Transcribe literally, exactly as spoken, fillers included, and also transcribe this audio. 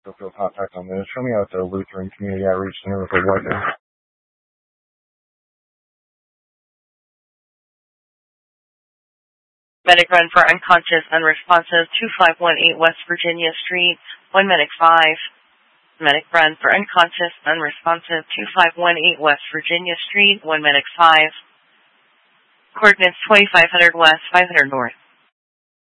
Field contact on this. Show me out the Lutheran Community Outreach Center with a weapon. Medic run for unconscious, unresponsive, two five one eight West Virginia Street, one Medic five. Medic run for unconscious, unresponsive, two five one eight West Virginia Street, one Medic five. Coordinates twenty-five hundred West, five hundred North.